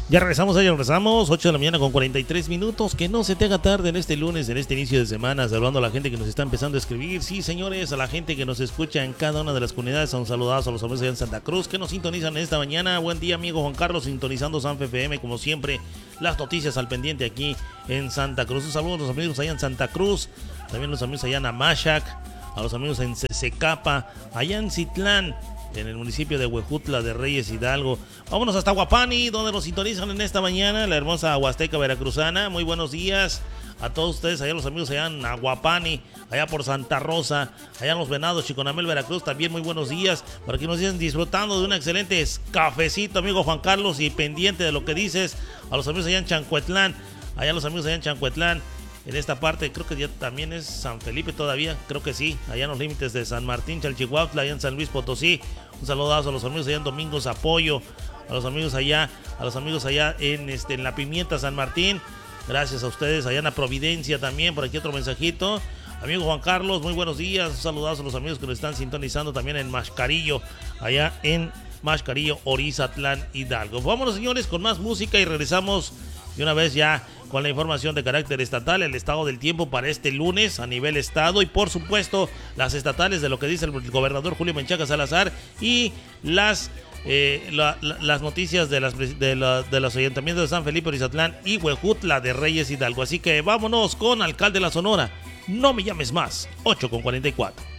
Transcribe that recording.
Ya regresamos, 8 de la mañana con 43 minutos. Que no se te haga tarde en este lunes, en este inicio de semana. Saludando a la gente que nos está empezando a escribir. Sí, señores, a la gente que nos escucha en cada una de las comunidades. Son saludados a los amigos allá en Santa Cruz que nos sintonizan esta mañana. Buen día, amigo Juan Carlos, sintonizando Sanfe FM, como siempre. Las noticias al pendiente aquí en Santa Cruz. Un saludo a los amigos allá en Santa Cruz. También los amigos allá en Amachac. A los amigos en Cecapa, allá en Citlán, en el municipio de Huejutla de Reyes Hidalgo. Vámonos hasta Huapani, donde nos sintonizan en esta mañana, la hermosa Huasteca veracruzana. Muy buenos días a todos ustedes, allá los amigos allá en Aguapani, allá por Santa Rosa, allá en Los Venados, Chiconamel, Veracruz. También muy buenos días, para que nos sigan disfrutando de un excelente cafecito, amigo Juan Carlos, y pendiente de lo que dices. A los amigos allá en Chancuetlán, allá los amigos allá en Chancuetlán. En esta parte, creo que ya también es San Felipe todavía, creo que sí, allá en los límites de San Martín, Chalchihuautla, allá en San Luis Potosí. Un saludazo a los amigos allá en Domingos Apoyo, a los amigos allá en La Pimienta, San Martín. Gracias a ustedes, allá en La Providencia también. Por aquí otro mensajito. Amigo Juan Carlos, muy buenos días. Un saludazo a los amigos que nos están sintonizando también en Mascarillo, allá en Mascarillo, Orizatlán, Hidalgo. Vámonos, señores, con más música y regresamos de una vez ya con la información de carácter estatal, el estado del tiempo para este lunes a nivel estado y por supuesto las estatales de lo que dice el gobernador Julio Menchaca Salazar y las noticias de los ayuntamientos de San Felipe, Orizatlán y Huejutla de Reyes Hidalgo. Así que vámonos con Alcalde de la Sonora. No me llames más, 8:44.